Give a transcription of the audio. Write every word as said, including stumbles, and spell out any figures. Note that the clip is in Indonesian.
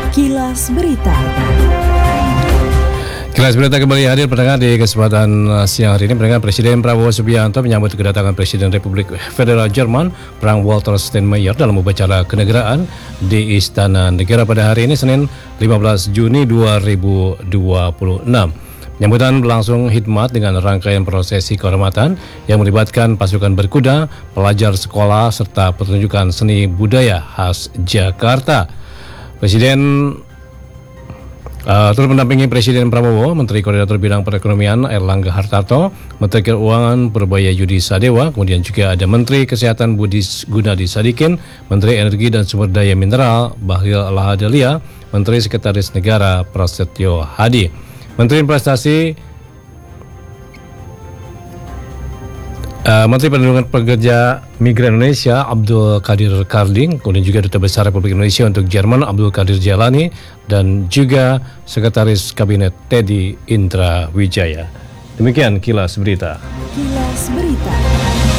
Kilas Berita. Kilas Berita kembali hadir pendengar di kesempatan siang hari ini. Pendengar, Presiden Prabowo Subianto menyambut kedatangan Presiden Republik Federal Jerman Frank-Walter Steinmeier dalam upacara kenegaraan di Istana Negara pada hari ini Senin lima belas Juni dua ribu dua puluh enam. Penyambutan berlangsung hikmat dengan rangkaian prosesi kehormatan yang melibatkan pasukan berkuda, pelajar sekolah, serta pertunjukan seni budaya khas Jakarta. Presiden uh, turut mendampingi Presiden Prabowo, Menteri Koordinator Bidang Perekonomian Erlangga Hartarto, Menteri Keuangan Purbaya Yudi Sadewa, kemudian juga ada Menteri Kesehatan Budi Gunadi Sadikin, Menteri Energi dan Sumber Daya Mineral Bahlil Lahadalia, Menteri Sekretaris Negara Prasetyo Hadi. Menteri Investasi, uh, Menteri Perlindungan Pekerja Migran Indonesia Abdul Qadir Karding, kemudian juga Duta Besar Republik Indonesia untuk Jerman Abdul Qadir Jalani, dan juga Sekretaris Kabinet Teddy Indra Wijaya. Demikian Kilas Berita. Kilas Berita.